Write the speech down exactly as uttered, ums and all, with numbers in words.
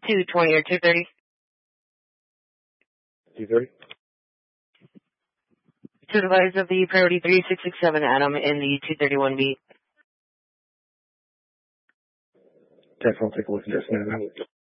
two twenty or two thirty? two thirty. To advise of the priority three six six seven Adam in the two thirty-one beat. Definitely take a look at this now.